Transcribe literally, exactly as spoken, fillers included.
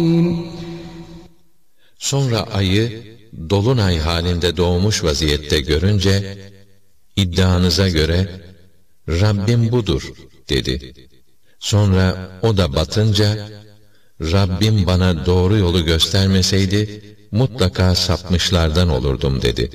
Sonra ayı dolunay halinde doğmuş vaziyette görünce, iddianıza göre Rabbim budur dedi. Sonra o da batınca, Rabbim bana doğru yolu göstermeseydi mutlaka sapmışlardan olurdum dedi.